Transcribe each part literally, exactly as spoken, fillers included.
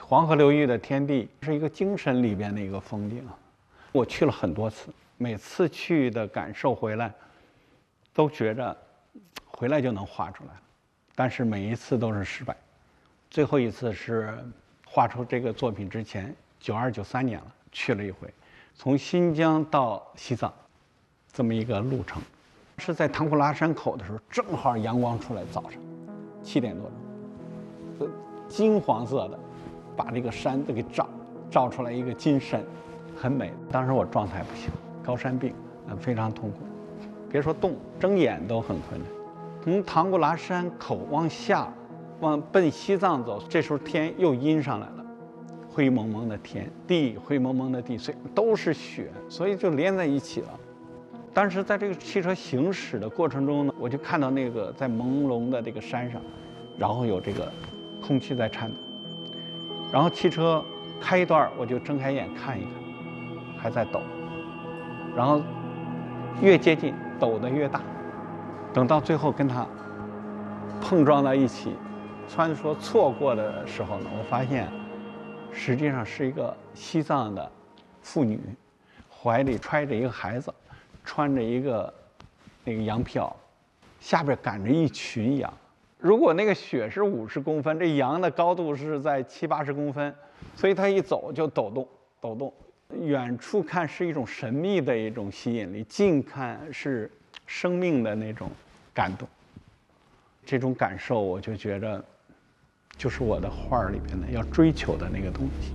黄河流域的天地是一个精神里边的一个风景。我去了很多次，每次去的感受回来，都觉着回来就能画出来，但是每一次都是失败。最后一次是画出这个作品之前，九二九三年了，去了一回，从新疆到西藏，这么一个路程，是在唐古拉山口的时候，正好阳光出来，早上七点多钟，金黄色的，把这个山都给照照出来一个金山，很美。当时我状态不行，高山病，呃，非常痛苦，别说动，睁眼都很困难。从唐古拉山口往下，往奔西藏走，这时候天又阴上来了，灰蒙蒙的天，地灰蒙蒙的地，所以都是雪，所以就连在一起了。但是在这个汽车行驶的过程中呢，我就看到那个在朦胧的这个山上，然后有这个空气在颤抖，然后汽车开一段，我就睁开眼看一看，还在抖，然后越接近抖得越大，等到最后跟它碰撞到一起，穿梭错过的时候呢，我发现实际上是一个西藏的妇女，怀里揣着一个孩子，穿着一个那个羊皮袄，下边赶着一群羊。如果那个雪是五十公分，这羊的高度是在七八十公分，所以它一走就抖动抖动。远处看是一种神秘的一种吸引力，近看是生命的那种感动。这种感受，我就觉着，就是我的画里边的要追求的那个东西。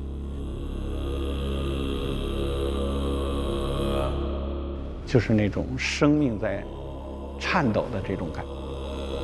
就是那种生命在颤抖的这种感觉。